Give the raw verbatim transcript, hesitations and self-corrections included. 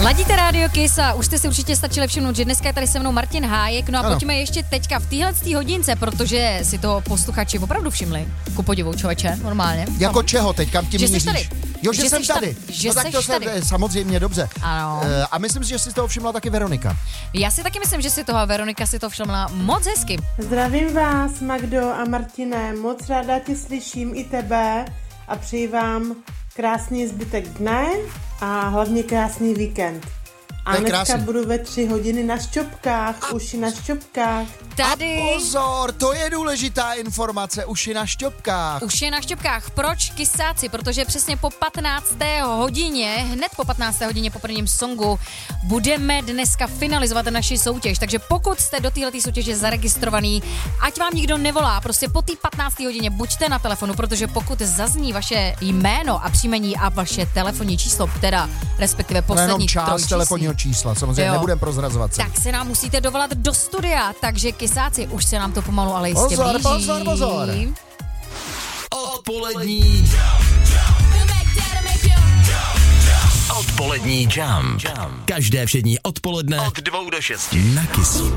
Ladíte Radio Kiss a už jste si určitě stačili všimnout, že dneska je tady se mnou Martin Hájek. No a ano. pojďme ještě teďka v téhle hodince, protože si to posluchači opravdu všimli. Ku podivu, člověče, normálně. Jako no. čeho teď, kam tím Že jsi míříš? tady. Jo, že, Že jsem jsi tady. ta- že no tak jsi to se, tady. samozřejmě, dobře. Ano. E, a myslím si, že si toho všimla taky Veronika. Já si taky myslím, že si toho Veronika si to všimla moc hezky. Zdravím vás, Magdo a Martine, moc ráda tě slyším i tebe a přeji vám krásný zbytek dne a hlavně krásný víkend. A dneska krásný. budu ve tři hodiny na šťopkách, a... uši na šťopkách. Tady... A pozor, to je důležitá informace, uši na šťopkách. Uši na šťopkách. Proč kysáci? Protože přesně po patnácté hodině, hned po patnácté hodině po prvním songu, budeme dneska finalizovat naši soutěž. Takže pokud jste do této soutěže zaregistrovaný, ať vám nikdo nevolá, prostě po té patnácté hodině buďte na telefonu, protože pokud zazní vaše jméno a příjmení a vaše telefonní číslo, teda respektive poslední jenom část trojčíslo, telefonního čísla, samozřejmě jo. nebudem prozrazovat se. Tak se nám musíte dovolat do studia, takže kysáci, už se nám to pomalu, ale jistě Pozor, blíží. pozor, pozor. Odpolední Odpolední jam. Každé všední odpoledne od dvou do šesti na Kissu.